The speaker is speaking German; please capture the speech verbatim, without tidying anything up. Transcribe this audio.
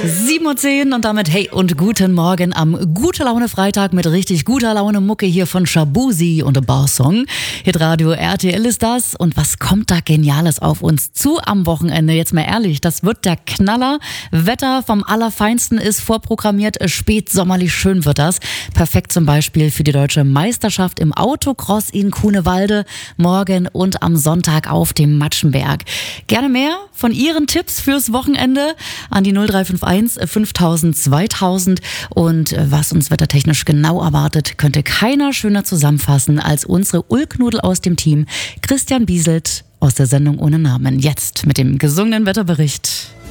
sieben Uhr zehn und damit hey und guten Morgen am Gute Laune Freitag mit richtig guter Laune Mucke hier von Shabuzi und The Barsong. Hitradio R T L ist das und was kommt da Geniales auf uns zu am Wochenende? Jetzt mal ehrlich, das wird der Knaller. Wetter vom Allerfeinsten ist vorprogrammiert, spätsommerlich schön wird das. Perfekt zum Beispiel für die deutsche Meisterschaft im Autocross in Kunewalde, morgen und am Sonntag auf dem Matschenberg. Gerne mehr von Ihren Tipps fürs Wochenende an die null drei fünf eins fünftausend zweitausend und was uns wettertechnisch genau erwartet, könnte keiner schöner zusammenfassen als unsere Ulknudel aus dem Team, Christian Bieselt aus der Sendung ohne Namen. Jetzt mit dem gesungenen Wetterbericht.